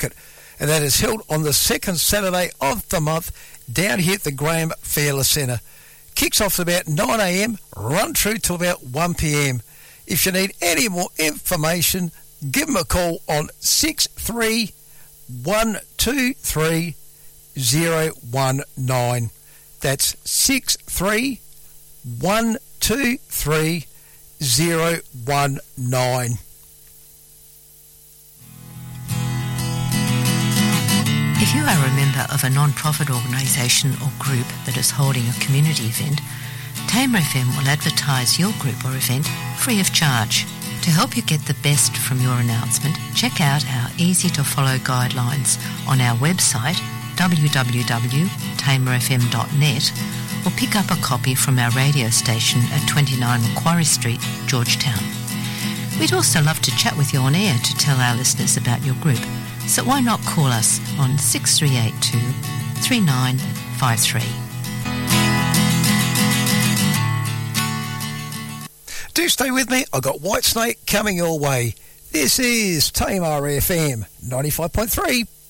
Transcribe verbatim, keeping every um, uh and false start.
Market, and that is held on the second Saturday of the month down here at the Graham Fairless Centre. Kicks off at about nine a m, run through till about one p m. If you need any more information, give them a call on six three one two three zero one nine. That's six three one two three zero one nine. If you are a member of a non-profit organisation or group that is holding a community event, Tamer F M will advertise your group or event free of charge. To help you get the best from your announcement, check out our easy-to-follow guidelines on our website w w w dot tamer f m dot net or pick up a copy from our radio station at twenty-nine Macquarie Street, Georgetown. We'd also love to chat with you on air to tell our listeners about your group, so why not call us on six three eight two, three nine five three. Do stay with me. I've got Whitesnake coming your way. This is Tamar F M ninety-five point three.